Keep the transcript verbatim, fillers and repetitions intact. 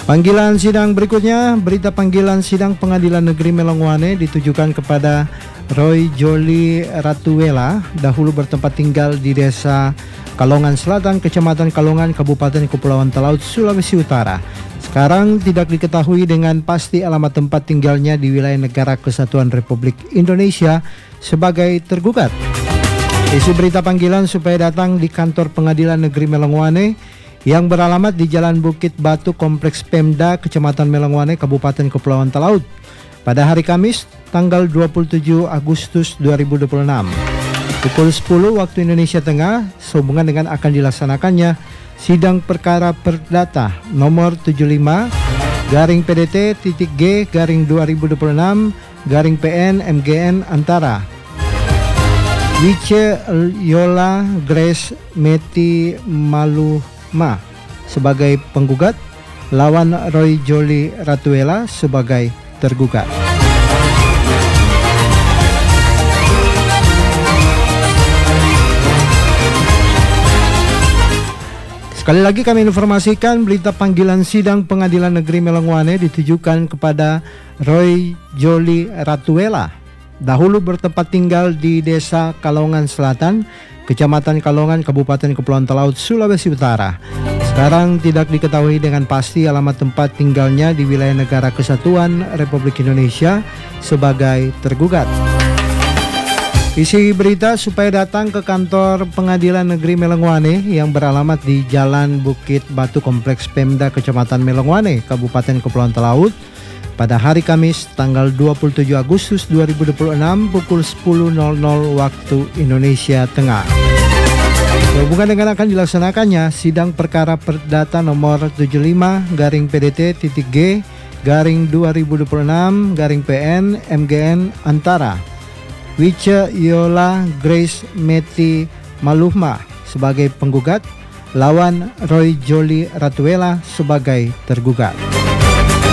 Panggilan sidang berikutnya, berita panggilan sidang Pengadilan Negeri Melangwane ditujukan kepada Roy Joli Ratuela, dahulu bertempat tinggal di Desa Kalongan Selatan, Kecamatan Kalongan, Kabupaten Kepulauan Talaut, Sulawesi Utara. Sekarang tidak diketahui dengan pasti alamat tempat tinggalnya di wilayah Negara Kesatuan Republik Indonesia sebagai tergugat. Isi berita panggilan supaya datang di kantor Pengadilan Negeri Melangwane yang beralamat di Jalan Bukit Batu, Kompleks Pemda, Kecamatan Melangwane, Kabupaten Kepulauan Talaut, pada hari Kamis, tanggal dua puluh tujuh Agustus dua ribu dua puluh enam. Pukul sepuluh waktu Indonesia Tengah, sehubungan dengan akan dilaksanakannya sidang perkara perdata nomor tujuh puluh lima garing P D T titik G garing dua ribu dua puluh enam garing P N M G N antara Wice Yola Grace Meti Maluma sebagai penggugat lawan Roy Joli Ratuela sebagai tergugat. Sekali lagi kami informasikan berita panggilan sidang Pengadilan Negeri Melangwane ditujukan kepada Roy Joli Ratuela, dahulu bertempat tinggal di Desa Kalongan Selatan, Kecamatan Kalongan, Kabupaten Kepulauan Talaut, Sulawesi Utara. Sekarang tidak diketahui dengan pasti alamat tempat tinggalnya di wilayah Negara Kesatuan Republik Indonesia sebagai tergugat. Isi berita supaya datang ke kantor Pengadilan Negeri Melangwane yang beralamat di Jalan Bukit Batu, Kompleks Pemda, Kecamatan Melangwane, Kabupaten Kepulauan Talaut, pada hari Kamis tanggal dua puluh tujuh Agustus dua ribu dua puluh enam pukul sepuluh waktu Indonesia Tengah. Sehubungan dengan akan dilaksanakannya sidang perkara perdata nomor tujuh puluh lima garing P D T titik G garing dua ribu dua puluh enam garing P N M G N antara Wice Yola Grace Meti Maluma sebagai penggugat lawan Roy Joli Ratuela sebagai tergugat.